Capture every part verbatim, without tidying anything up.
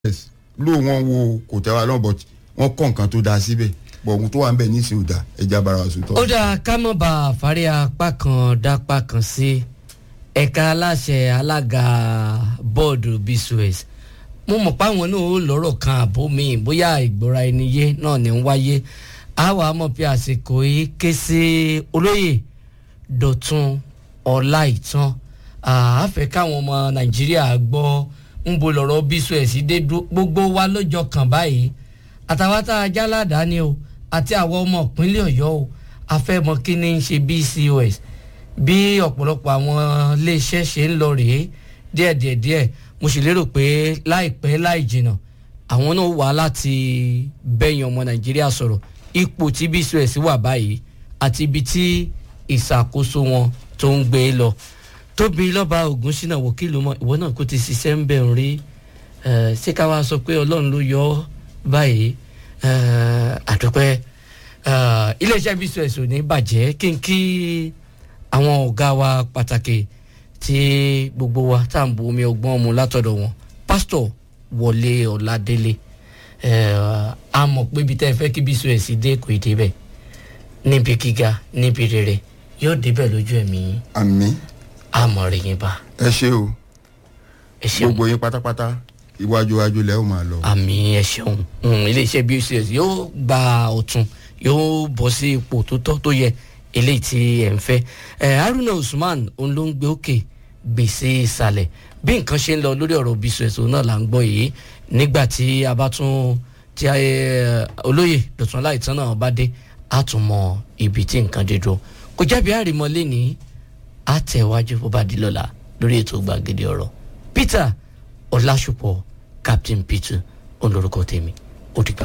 ló wọn wo kò tẹ́ wa lọ́n but wọ́n kọ́ nǹkan tó dáa síbẹ̀ bọ̀ ohun tó wà ń bẹ̀ nísìnyí ò dáa ẹja bara wa sùn tọ́. ó dáa ká mọ̀ bá àfárí apá kan dápá kan sí ẹ̀ka aláṣẹ alága bọ́ọ̀dù B S O S mo mọ̀ páwọn náà ó lọ́rọ̀ kan àbó mi bóyá ìgbọ́ra ẹni yé náà ní ń wáyé àwa mọ̀ pé àsìkò yìí ké sí olóyè Dọ̀tun Ọláìtàn àáfẹ́ káwọn ọmọ Nàìjíríà gbọ́ ń bo lọ́rọ̀ B S O S dé gbogbo wa lọ́jọ́ kan báyìí àtàwátà ajálàdá ni o àti àwọn ọmọ ìpínlẹ̀ Ọ̀yọ́ o afẹ́mọ kí ni ń ṣe B S O S bí ọ̀pọ̀lọpọ̀ àwọn iléeṣẹ́ ṣe ń lọ rèé díẹ̀díẹ̀díẹ̀ mo sì lérò pé láìpẹ́ láì jìnnà àwọn náà wà láti bẹ́yìn ọmọ Nàìjíríà sọ̀rọ̀ ipò tí B S O S wà báyìí àti ibi tí ìṣàkóso wọn tó ń gbé lọ tóbi lọ́ba Ògúnṣínà wòkìlù mọ́ ìwọ náà kò ti ṣiṣẹ́ ń bẹ̀ ń rí ṣé ká wá sọ pé Ọlọ́run ló yọ ọ́ báyìí àdúpẹ́ iléeṣẹ́ B S O S ò ní bàjẹ́ kí n kí àwọn ọ̀gá wa pàtàkì tí gbogbo wa tá à ń bu omi ọgbọ́n mu látọ̀dọ̀ wọn pásítọ̀ Wọlé Ọládélé a mọ̀ pé ibi tẹ́ ẹ fẹ́ kí B S O S dé kò ì débẹ̀ níbi gíga níbi rere yóò débẹ̀ lójú ẹ̀mí. àmín. àmọ̀ rẹ̀ yín bá. ẹ ṣé o ẹ ṣeun gbogbo yín pátápátá iwájú iwájú lẹ́ ò máa lọ. àmì ẹ ṣeun iléeṣẹ́ B S O S yóò gba ọ̀tun yóò bọ́ sí ipò tó tọ́ tó yẹ eléyìí tí ẹ̀ ń fẹ́. Haruna Usman òun ló ń gbé òkè gbèsè ìsàlẹ̀ bí nǹkan ṣe ń lọ lórí ọ̀rọ̀ B S O S náà là ń gbọ́ yìí nígbà tí a bá tún tí olóyè Dọ̀tun Ọláìtàn náà bá dé á tún mọ ibi tí nǹkan dé dúró kò jábí àrìmọ́lé ní àtẹ̀wájú bó bá di lọ́la lórí ètò gbàgede ọ̀rọ̀ Peter Ọlásùpọ̀ Captain Peter olórúkọ tèmi ó dìgbà.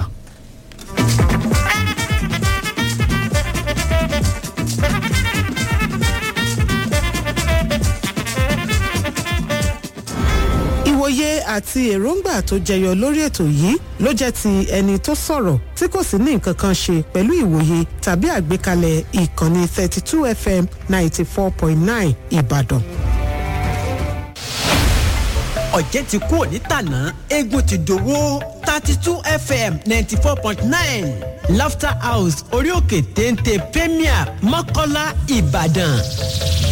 ìwòye àti èròǹgbà tó jẹyọ lórí ètò yìí ló jẹ́ ti ẹni tó sọ̀rọ̀ tí kò sì ní nǹkan kan ṣe pẹ̀lú ìwòye tàbí àgbékalẹ̀ ìkànnì thirty two F M ninety four point nine Ìbàdàn. ọ̀jẹ̀ ti kú òní tàná eégún ti dòwó thirty two F M ninety four point nine Laughter House orí òkè téńté Premier Mọ́kọ́lá Ìbàdàn.